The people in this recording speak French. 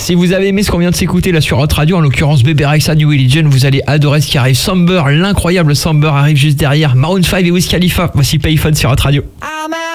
Si vous avez aimé ce qu'on vient de s'écouter là sur Hot Radio, en l'occurrence Bebe Rexha, New Religion, vous allez adorer ce qui arrive. Samber, l'incroyable Samber arrive juste derrière. Maroon 5 et Wiz Khalifa. Voici Payphone sur Hot Radio.